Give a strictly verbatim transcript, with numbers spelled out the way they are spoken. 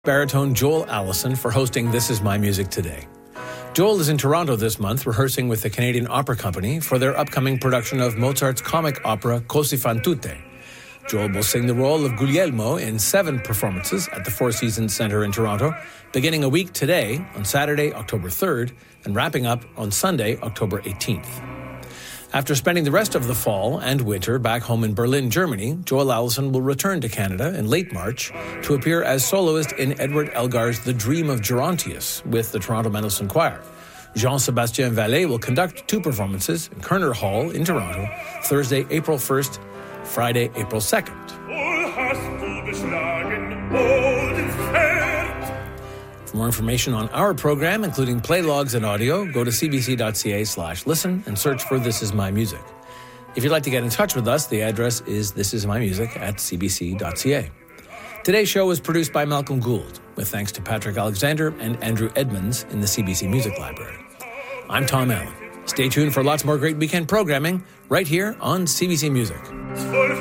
baritone Joel Allison for hosting This Is My Music today. Joel is in Toronto this month rehearsing with the Canadian Opera Company for their upcoming production of Mozart's comic opera Così fan tutte. Joel will sing the role of Guglielmo in seven performances at the Four Seasons Centre in Toronto, beginning a week today on Saturday, October third, and wrapping up on Sunday, October eighteenth. After spending the rest of the fall and winter back home in Berlin, Germany, Joel Allison will return to Canada in late March to appear as soloist in Edward Elgar's The Dream of Gerontius with the Toronto Mendelssohn Choir. Jean-Sébastien Vallée will conduct two performances in Kerner Hall in Toronto, Thursday, April first, Friday, April second. For more information on our program, including play logs and audio, go to cbc.ca slash listen and search for This Is My Music. If you'd like to get in touch with us, the address is thisismymusic at cbc.ca. Today's show was produced by Malcolm Gould, with thanks to Patrick Alexander and Andrew Edmonds in the C B C Music Library. I'm Tom Allen. Stay tuned for lots more great weekend programming right here on C B C Music.